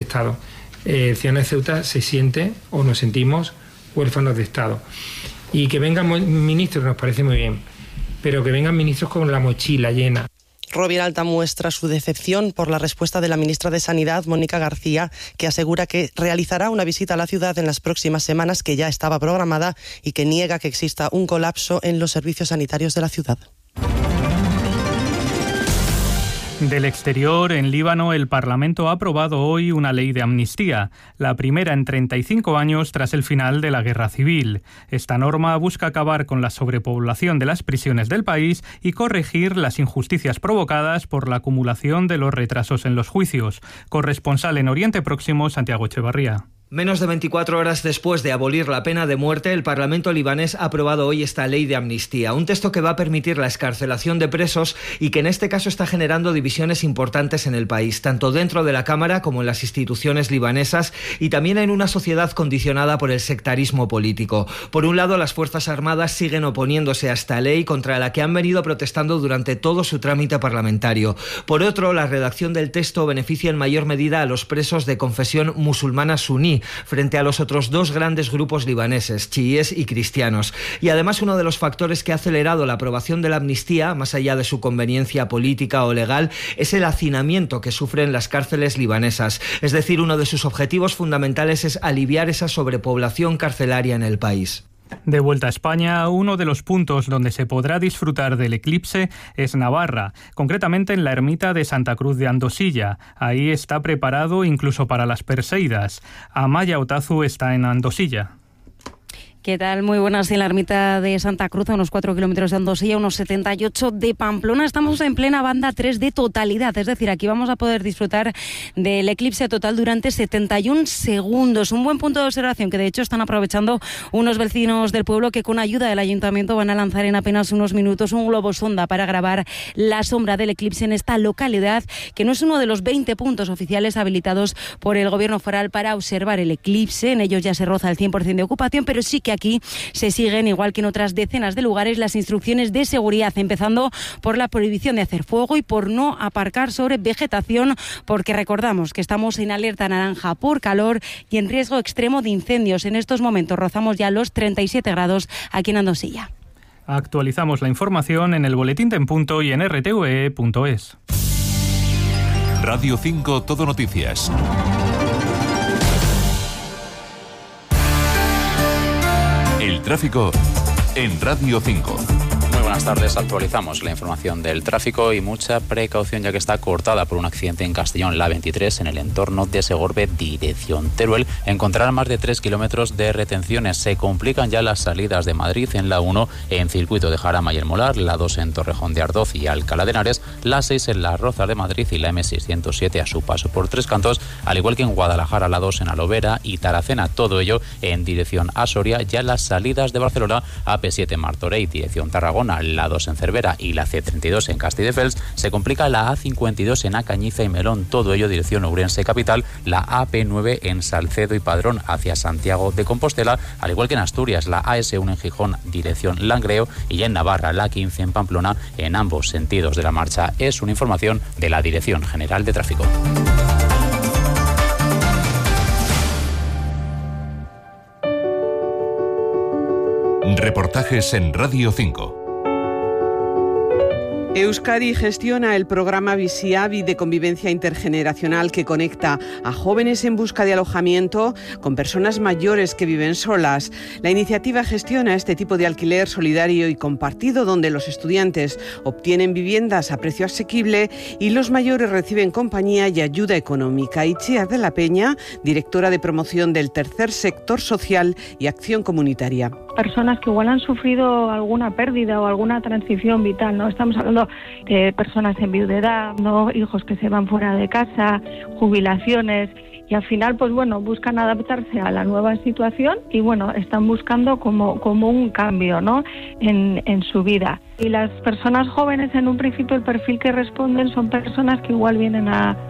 Estado. Ciudadanos de Ceuta se siente, o nos sentimos, huérfanos de Estado. Y que vengan ministros nos parece muy bien, pero que vengan ministros con la mochila llena. Roviralta muestra su decepción por la respuesta de la ministra de Sanidad, Mónica García, que asegura que realizará una visita a la ciudad en las próximas semanas, que ya estaba programada, y que niega que exista un colapso en los servicios sanitarios de la ciudad. Del exterior, en Líbano, el Parlamento ha aprobado hoy una ley de amnistía, la primera en 35 años tras el final de la guerra civil. Esta norma busca acabar con la sobrepoblación de las prisiones del país y corregir las injusticias provocadas por la acumulación de los retrasos en los juicios. Corresponsal en Oriente Próximo, Santiago Echevarría. Menos de 24 horas después de abolir la pena de muerte, el Parlamento libanés ha aprobado hoy esta ley de amnistía, un texto que va a permitir la excarcelación de presos y que en este caso está generando divisiones importantes en el país, tanto dentro de la Cámara como en las instituciones libanesas y también en una sociedad condicionada por el sectarismo político. Por un lado, las Fuerzas Armadas siguen oponiéndose a esta ley, contra la que han venido protestando durante todo su trámite parlamentario. Por otro, la redacción del texto beneficia en mayor medida a los presos de confesión musulmana suní, frente a los otros dos grandes grupos libaneses, chiíes y cristianos. Y además, uno de los factores que ha acelerado la aprobación de la amnistía, más allá de su conveniencia política o legal, es el hacinamiento que sufren las cárceles libanesas. Es decir, uno de sus objetivos fundamentales es aliviar esa sobrepoblación carcelaria en el país. De vuelta a España, uno de los puntos donde se podrá disfrutar del eclipse es Navarra, concretamente en la ermita de Santa Cruz de Andosilla. Ahí está preparado incluso para las Perseidas. Amaya Otazu está en Andosilla. ¿Qué tal? Muy buenas. En la ermita de Santa Cruz, a unos 4 kilómetros de Andosilla, unos 78 de Pamplona. Estamos en plena banda 3 de totalidad, es decir, aquí vamos a poder disfrutar del eclipse total durante 71 segundos. Un buen punto de observación que de hecho están aprovechando unos vecinos del pueblo que con ayuda del ayuntamiento van a lanzar en apenas unos minutos un globo sonda para grabar la sombra del eclipse en esta localidad, que no es uno de los 20 puntos oficiales habilitados por el gobierno foral para observar el eclipse. En ellos ya se roza el 100% de ocupación, pero sí que aquí se siguen, igual que en otras decenas de lugares, las instrucciones de seguridad, empezando por la prohibición de hacer fuego y por no aparcar sobre vegetación, porque recordamos que estamos en alerta naranja por calor y en riesgo extremo de incendios. En estos momentos rozamos ya los 37 grados aquí en Andosilla. Actualizamos la información en el Boletín de En Punto y en rtve.es. Radio 5 Todo Noticias. El tráfico en Radio 5. Muy buenas tardes, actualizamos la información del tráfico y mucha precaución ya que está cortada por un accidente en Castellón, la 23, en el entorno de Segorbe, dirección Teruel. Encontrarán más de 3 kilómetros de retenciones. Se complican ya las salidas de Madrid en la 1 en Circuito de Jarama y El Molar, la 2 en Torrejón de Ardoz y Alcalá de Henares, la 6 en Las Rozas de Madrid y la M607 a su paso por Tres Cantos, al igual que en Guadalajara, la 2 en Alovera y Taracena, todo ello en dirección a Soria. Ya las salidas de Barcelona, AP7 Martorell, dirección Tarragona, la 2 en Cervera y la C32 en Castelldefels. Se complica la A52 en Acañiza y Melón, todo ello dirección Ourense capital, la AP9 en Salcedo y Padrón hacia Santiago de Compostela, al igual que en Asturias, la AS1 en Gijón, dirección Langreo, y en Navarra, la 15 en Pamplona, en ambos sentidos de la marcha. Es una información de la Dirección General de Tráfico. Reportajes en Radio 5. Euskadi gestiona el programa Visiavi de convivencia intergeneracional que conecta a jóvenes en busca de alojamiento con personas mayores que viven solas. La iniciativa gestiona este tipo de alquiler solidario y compartido donde los estudiantes obtienen viviendas a precio asequible y los mayores reciben compañía y ayuda económica. Itziar de la Peña, directora de promoción del Tercer Sector Social y Acción Comunitaria. Personas que igual han sufrido alguna pérdida o alguna transición vital, ¿no? Estamos hablando de personas en viudedad, ¿no? Hijos que se van fuera de casa, jubilaciones, y al final, pues bueno, buscan adaptarse a la nueva situación y bueno, están buscando como un cambio, ¿no? en su vida. Y las personas jóvenes, en un principio, el perfil que responden son personas que igual vienen a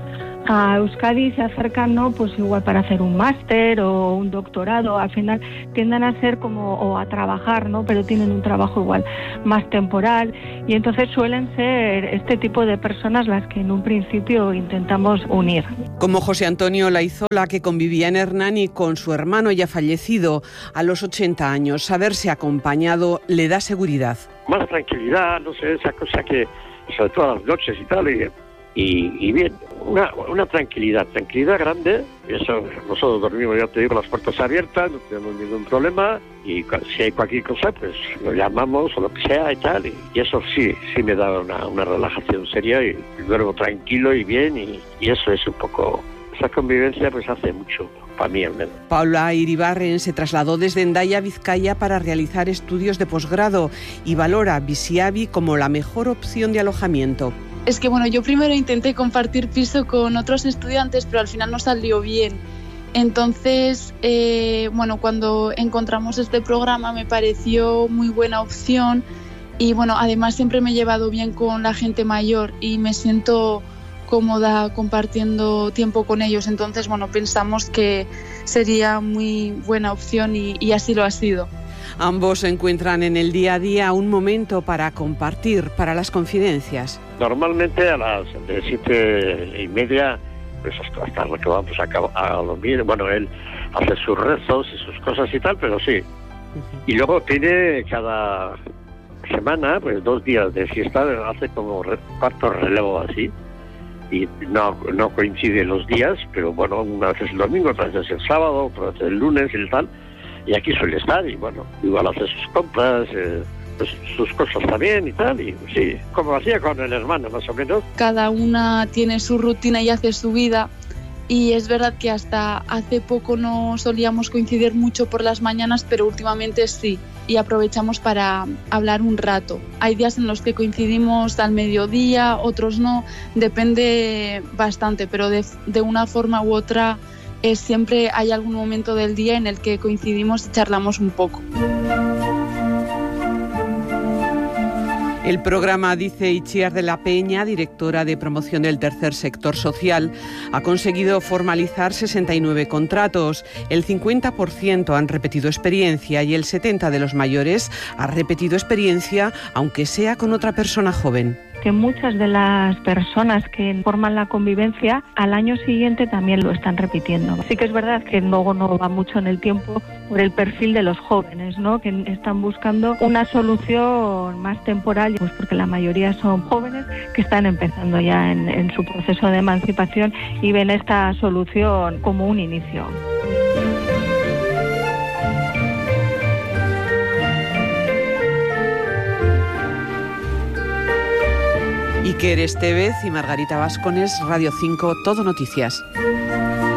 a Euskadi se acercan, ¿no? Pues igual para hacer un máster o un doctorado, al final tienden a ser como, o a trabajar, ¿no? Pero tienen un trabajo igual más temporal, y entonces suelen ser este tipo de personas las que en un principio intentamos unir. Como José Antonio Laizola, que convivía en Hernani con su hermano ya fallecido a los 80 años. Saberse acompañado le da seguridad. Más tranquilidad, no sé, esa cosa que, sobre todo a las noches y tal, y bien, una tranquilidad grande. Eso, nosotros dormimos, ya te digo, las puertas abiertas, no tenemos ningún problema, y si hay cualquier cosa, pues lo llamamos o lo que sea y tal, y eso sí me da una relajación seria, y duermo tranquilo y bien, y eso es un poco, esa convivencia pues hace mucho para mí al menos. Paula Iribarren se trasladó desde Hendaya, Vizcaya, para realizar estudios de posgrado y valora Biziabi como la mejor opción de alojamiento. Es que yo primero intenté compartir piso con otros estudiantes, pero al final no salió bien. Entonces, cuando encontramos este programa me pareció muy buena opción y además siempre me he llevado bien con la gente mayor y me siento cómoda compartiendo tiempo con ellos. Entonces, pensamos que sería muy buena opción y así lo ha sido. Ambos encuentran en el día a día un momento para compartir, para las confidencias. Normalmente a las 7:30, pues hasta lo que vamos a dormir. Él hace sus rezos y sus cosas y tal, pero sí. Y luego tiene cada semana, pues 2 días de fiesta, hace como cuarto relevo así. Y no coinciden los días, pero una vez es el domingo, otra vez es el sábado, otra vez el lunes y el tal. Y aquí suele estar, y igual hace sus compras, pues sus cosas también y tal, y sí, como hacía con el hermano más o menos. Cada una tiene su rutina y hace su vida, y es verdad que hasta hace poco no solíamos coincidir mucho por las mañanas, pero últimamente sí, y aprovechamos para hablar un rato. Hay días en los que coincidimos al mediodía, otros no, depende bastante, pero de una forma u otra siempre hay algún momento del día en el que coincidimos y charlamos un poco. El programa, dice Itziar de la Peña, directora de promoción del tercer sector social, ha conseguido formalizar 69 contratos. El 50% han repetido experiencia y el 70% de los mayores ha repetido experiencia, aunque sea con otra persona joven. Que muchas de las personas que forman la convivencia al año siguiente también lo están repitiendo. Sí que es verdad que luego no va mucho en el tiempo por el perfil de los jóvenes, ¿no? Que están buscando una solución más temporal, pues porque la mayoría son jóvenes que están empezando ya en su proceso de emancipación y ven esta solución como un inicio. Iker Estevez y Margarita Vascones, Radio 5, Todo Noticias.